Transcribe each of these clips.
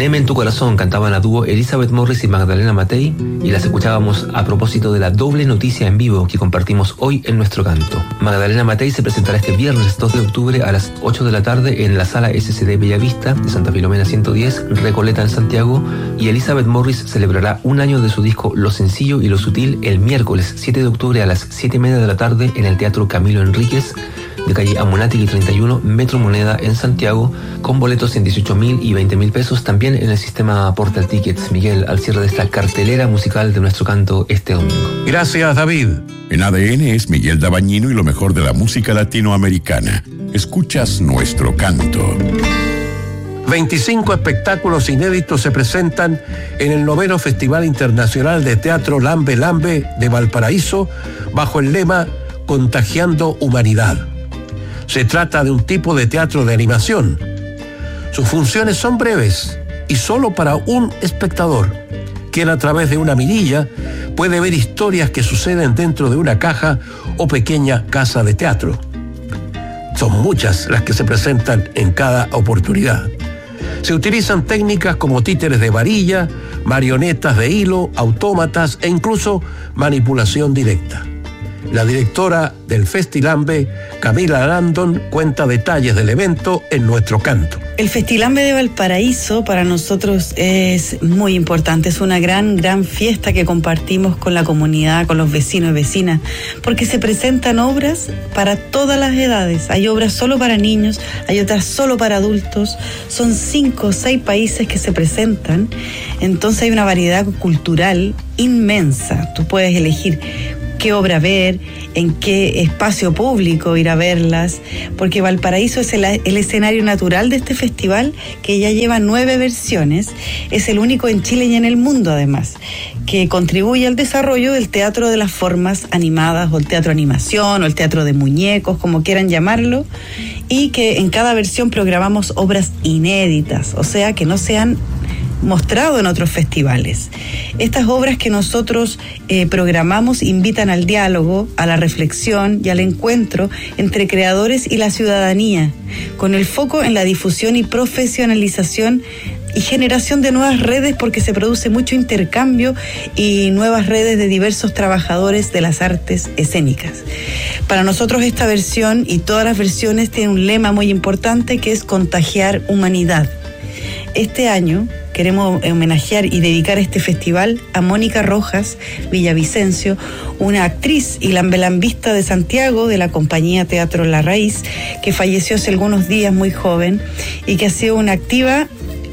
Teneme en tu corazón cantaban a dúo Elizabeth Morris y Magdalena Matei, y las escuchábamos a propósito de la doble noticia en vivo que compartimos hoy en nuestro canto. Magdalena Matei se presentará este viernes 2 de octubre a las 8 de la tarde en la sala SCD Bellavista de Santa Filomena 110, Recoleta en Santiago, y Elizabeth Morris celebrará un año de su disco Lo Sencillo y Lo Sutil el miércoles 7 de octubre a las 7:30 de la tarde en el Teatro Camilo Enríquez, de calle Amunátegui 31, Metro Moneda en Santiago, con boletos en 18.000 y 20.000 pesos, también en el sistema Portal Tickets. Miguel, al cierre de esta cartelera musical de nuestro canto este domingo. Gracias, David. En ADN es Miguel Dabañino y lo mejor de la música latinoamericana. Escuchas nuestro canto. 25 espectáculos inéditos se presentan en el 9º Festival Internacional de Teatro Lambe Lambe de Valparaíso bajo el lema Contagiando Humanidad. Se trata de un tipo de teatro de animación. Sus funciones son breves y solo para un espectador, quien a través de una mirilla puede ver historias que suceden dentro de una caja o pequeña casa de teatro. Son muchas las que se presentan en cada oportunidad. Se utilizan técnicas como títeres de varilla, marionetas de hilo, autómatas e incluso manipulación directa. La directora del Festilambe, Camila Arandon, cuenta detalles del evento en nuestro canto. El Festilambe de Valparaíso para nosotros es muy importante, es una gran fiesta que compartimos con la comunidad, con los vecinos y vecinas, porque se presentan obras para todas las edades. Hay obras solo para niños, hay otras solo para adultos, son 5 o 6 países que se presentan, entonces hay una variedad cultural inmensa. Tú puedes elegir qué obra ver, en qué espacio público ir a verlas, porque Valparaíso es el escenario natural de este festival, que ya lleva 9 versiones, es el único en Chile y en el mundo además, que contribuye al desarrollo del teatro de las formas animadas, o el teatro animación, o el teatro de muñecos, como quieran llamarlo, y que en cada versión programamos obras inéditas, o sea, que no se han mostrado en otros festivales. Estas obras que nosotros programamos invitan al diálogo, a la reflexión y al encuentro entre creadores y la ciudadanía, con el foco en la difusión y profesionalización y generación de nuevas redes, porque se produce mucho intercambio y nuevas redes de diversos trabajadores de las artes escénicas. Para nosotros esta versión y todas las versiones tienen un lema muy importante, que es contagiar humanidad. Este año queremos homenajear y dedicar este festival a Mónica Rojas Villavicencio, una actriz y lambelambista de Santiago de la compañía Teatro La Raíz, que falleció hace algunos días muy joven y que ha sido una activa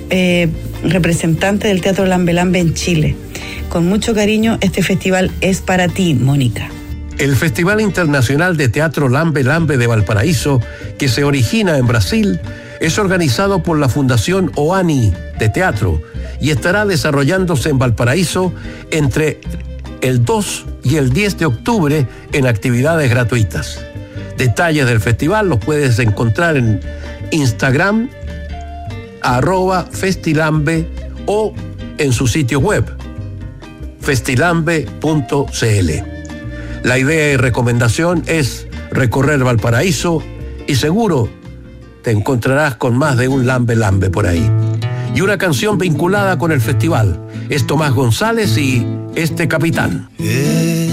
representante del Teatro Lambe en Chile. Con mucho cariño, este festival es para ti, Mónica. El Festival Internacional de Teatro Lambe Lambe de Valparaíso, que se origina en Brasil, es organizado por la Fundación OANI de Teatro y estará desarrollándose en Valparaíso entre el 2 y el 10 de octubre en actividades gratuitas. Detalles del festival los puedes encontrar en Instagram, @Festilambe, o en su sitio web, festilambe.cl. La idea y recomendación es recorrer Valparaíso y seguro te encontrarás con más de un lambe lambe por ahí. Y una canción vinculada con el festival es Tomás González y Este Capitán.